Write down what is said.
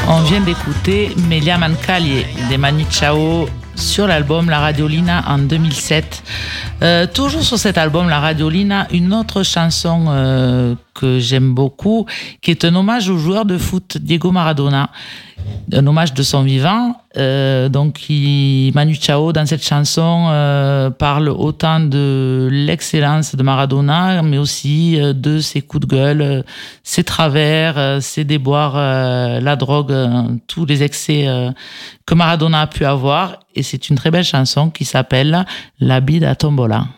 On vient d'écouter Melia Mancalier de Manu Chao sur l'album La Radiolina en 2007. Toujours sur cet album La Radiolina, une autre chanson que j'aime beaucoup, qui est un hommage au joueur de foot Diego Maradona, un hommage de son vivant. Manu Chao, dans cette chanson, parle autant de l'excellence de Maradona, mais aussi de ses coups de gueule, ses travers, ses déboires, la drogue, tous les excès que Maradona a pu avoir. Et c'est une très belle chanson qui s'appelle La Bida Tombola.